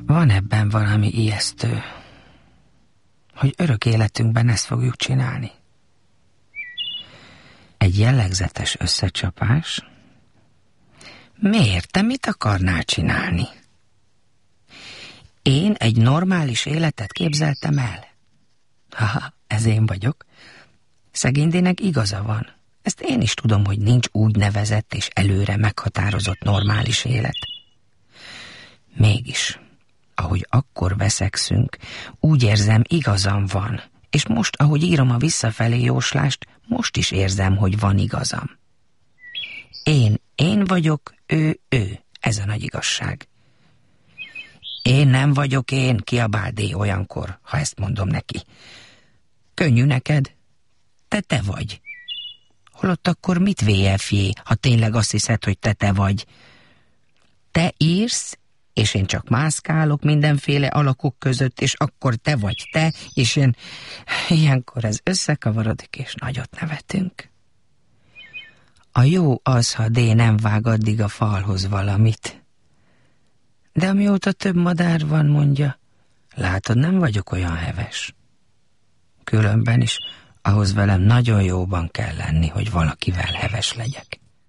Van ebben valami ijesztő, hogy örök életünkben ezt fogjuk csinálni. Egy jellegzetes összecsapás. Miért? Te mit akarnál csinálni? Én egy normális életet képzeltem el. Haha, ez én vagyok. Szegénydének igaza van. Ezt én is tudom, hogy nincs úgynevezett és előre meghatározott normális élet. Mégis, ahogy akkor veszekszünk, úgy érzem, igazam van. És most, ahogy írom a visszafelé jóslást, most is érzem, hogy van igazam. Én vagyok, ő. Ez a nagy igazság. Én nem vagyok én, kiabál D olyankor, ha ezt mondom neki. Könnyű neked? Te vagy. Holott akkor mit VFJ, ha tényleg azt hiszed, hogy te vagy? Te írsz, és én csak mászkálok mindenféle alakok között, és akkor te vagy te, és én... Ilyenkor ez összekavarodik, és nagyot nevetünk. A jó az, ha D nem vág addig a falhoz valamit. De amióta több madár van, mondja, látod, nem vagyok olyan heves. Különben is ahhoz velem nagyon jóban kell lenni, hogy valakivel heves legyek.